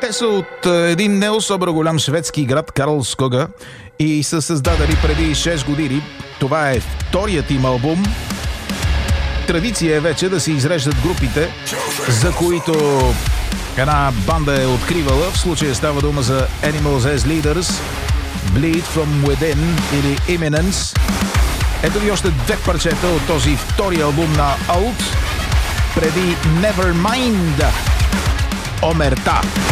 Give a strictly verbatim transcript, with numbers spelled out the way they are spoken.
Те са от един не особено голям шведски град Карлскога и са създадени преди шест години. Това е вторият им албум. Традиция е вече да се изреждат групите, за които една банда е откривала. В случая става дума за Animals as Leaders, Bleed from Within или Imminence. Ето ви още две парчета от този втори албум на Out преди Nevermind. Омерта.